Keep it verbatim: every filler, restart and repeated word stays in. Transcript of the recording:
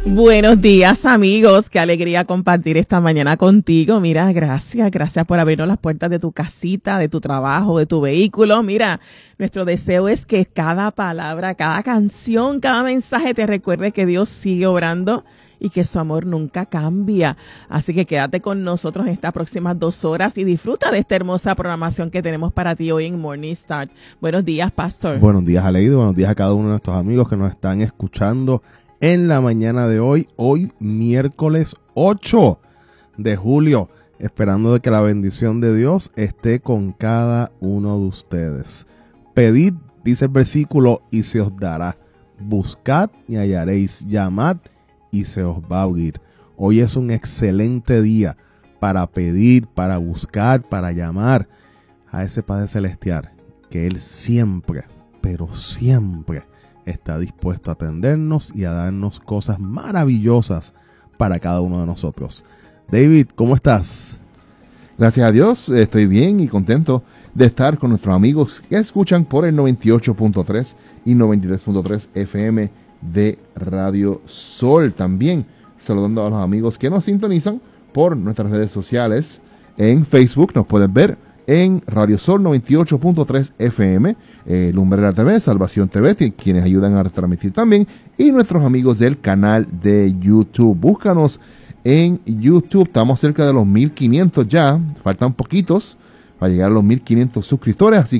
Buenos días, amigos. Qué alegría compartir esta mañana contigo. Mira, gracias, gracias por abrirnos las puertas de tu casita, de tu trabajo, de tu vehículo. Mira, nuestro deseo es que cada palabra, cada canción, cada mensaje te recuerde que Dios sigue obrando y que su amor nunca cambia. Así que quédate con nosotros en estas próximas dos horas y disfruta de esta hermosa programación que tenemos para ti hoy en Morning Start. Buenos días, Pastor. Buenos días, Aleida. Buenos días a cada uno de nuestros amigos que nos están escuchando en la mañana de hoy, hoy miércoles ocho de julio, esperando de que la bendición de Dios esté con cada uno de ustedes. Pedid, dice el versículo, y se os dará. Buscad y hallaréis. Llamad y se os va a abrir. Hoy es un excelente día para pedir, para buscar, para llamar a ese Padre Celestial, que Él siempre, pero siempre está dispuesto a atendernos y a darnos cosas maravillosas para cada uno de nosotros. David, ¿cómo estás? Gracias a Dios, estoy bien y contento de estar con nuestros amigos que escuchan por el noventa y ocho punto tres y noventa y tres punto tres F M de Radio Sol. También saludando a los amigos que nos sintonizan por nuestras redes sociales. En Facebook nos pueden ver en Radio Sol noventa y ocho punto tres F M, eh, Lumbrera T V, Salvación T V, quienes ayudan a retransmitir también, y nuestros amigos del canal de YouTube. Búscanos en YouTube, estamos cerca de los mil quinientos ya, faltan poquitos para llegar a los mil quinientos suscriptores, así